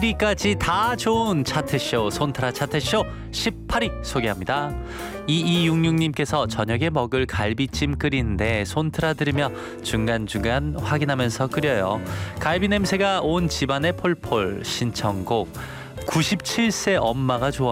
갈비까지 다 좋은 차트쇼 손트라 차트쇼 18위 소개합니다. 2266님께서 저녁에 먹을 갈비찜 끓이는데 손트라 들으며 중간중간 확인하면서 끓여요. 갈비 냄새가 온 집안에 폴폴. 신청곡 97세 엄마가 좋아